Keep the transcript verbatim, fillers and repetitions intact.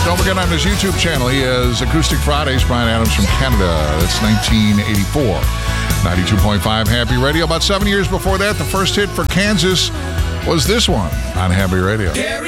Don't forget on his YouTube channel, he has Acoustic Fridays, Bryan Adams from Canada. That's nineteen eighty-four. ninety-two point five Happy Radio. About seven years before that, the first hit for Kansas was this one on Happy Radio.